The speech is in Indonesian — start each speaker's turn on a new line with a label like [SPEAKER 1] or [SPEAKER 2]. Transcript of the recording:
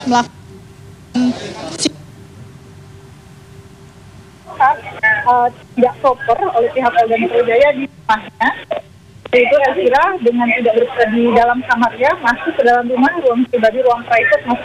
[SPEAKER 1] melakukan
[SPEAKER 2] tidak proper oleh pihak Polda Metro Jaya di rumahnya. Itu Elvira dengan tidak berada di dalam kamarnya masuk ke dalam rumah, ruang pribadi, ruang private masuk